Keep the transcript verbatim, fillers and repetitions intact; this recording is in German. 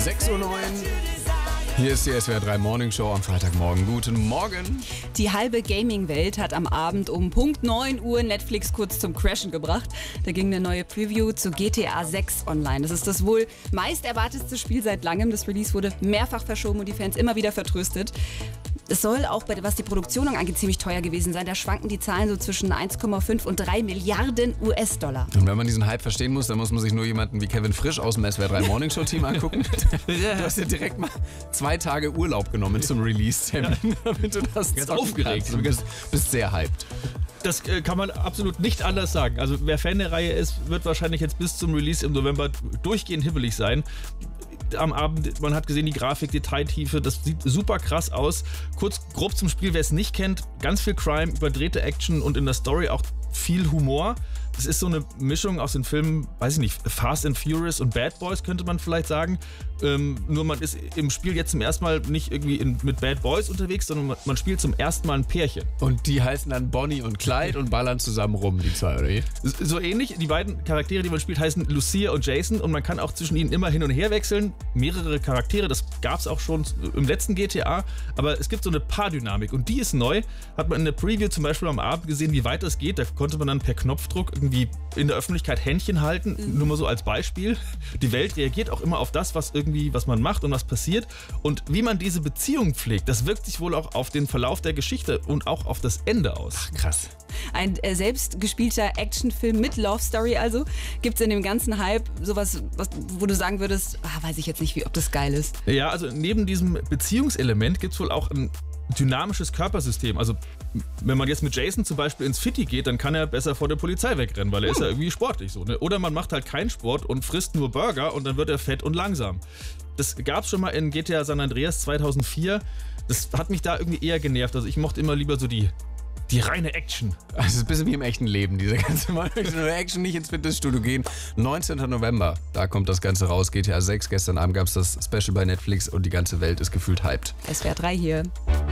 sechs Uhr neun. Hier ist die S W R drei Morning Show am Freitagmorgen. Guten Morgen. Die halbe Gaming-Welt hat am Abend um Punkt neun Uhr Netflix kurz zum Crashen gebracht. Da ging eine neue Preview zu G T A sechs online. Das ist das wohl meist erwartetste Spiel seit langem. Das Release wurde mehrfach verschoben und die Fans immer wieder vertröstet. Es soll auch, was die Produktion angeht, ziemlich teuer gewesen sein. Da schwanken die Zahlen so zwischen eins Komma fünf und drei Milliarden U S-Dollar. Und wenn man diesen Hype verstehen muss, dann muss man sich nur jemanden wie Kevin Frisch aus dem S W R drei Morning Show Team angucken. Du hast ja direkt mal zwei Tage Urlaub genommen zum Release-Termin, ja. damit du das ganz aufgeregt. Du bist, bist sehr hyped. Das äh, kann man absolut nicht anders sagen. Also wer Fan der Reihe ist, wird wahrscheinlich jetzt bis zum Release im November durchgehend hibbelig sein. Am Abend, man hat gesehen, die Grafik, Detailtiefe, das sieht super krass aus. Kurz grob zum Spiel, wer es nicht kennt, ganz viel Crime, überdrehte Action und in der Story auch viel Humor. Das ist so eine Mischung aus den Filmen, weiß ich nicht, Fast and Furious und Bad Boys könnte man vielleicht sagen. Ähm, nur man ist im Spiel jetzt zum ersten Mal nicht irgendwie in, mit Bad Boys unterwegs, sondern man, man spielt zum ersten Mal ein Pärchen. Und die heißen dann Bonnie und Clyde und ballern zusammen rum, die zwei, oder wie? So ähnlich. Die beiden Charaktere, die man spielt, heißen Lucia und Jason und man kann auch zwischen ihnen immer hin und her wechseln. Mehrere Charaktere, das gab es auch schon im letzten G T A, aber es gibt so eine Paardynamik und die ist neu. Hat man in der Preview zum Beispiel am Abend gesehen, wie weit das geht. Da konnte man dann per Knopfdruck irgendwie in der Öffentlichkeit Händchen halten, mhm. nur mal so als Beispiel. Die Welt reagiert auch immer auf das, was irgendwie, was man macht und was passiert. Und wie man diese Beziehung pflegt, das wirkt sich wohl auch auf den Verlauf der Geschichte und auch auf das Ende aus. Ach, krass. Ein äh, selbstgespielter Actionfilm mit Love Story also. Gibt es in dem ganzen Hype sowas, was, wo du sagen würdest, ah, weiß ich jetzt nicht, wie, ob das geil ist? Ja, also neben diesem Beziehungselement gibt es wohl auch ein dynamisches Körpersystem. Also wenn man jetzt mit Jason zum Beispiel ins Fitti geht, dann kann er besser vor der Polizei wegrennen, weil er ist ja irgendwie sportlich so. Ne? Oder man macht halt keinen Sport und frisst nur Burger und dann wird er fett und langsam. Das gab es schon mal in G T A San Andreas zweitausendvier. Das hat mich da irgendwie eher genervt. Also ich mochte immer lieber so die, die reine Action. Also es ist ein bisschen wie im echten Leben, diese ganze Action, nicht ins Fitnessstudio gehen. neunzehnten November, da kommt das Ganze raus, G T A sechs. Gestern Abend gab es das Special bei Netflix und die ganze Welt ist gefühlt hyped. S W R drei hier.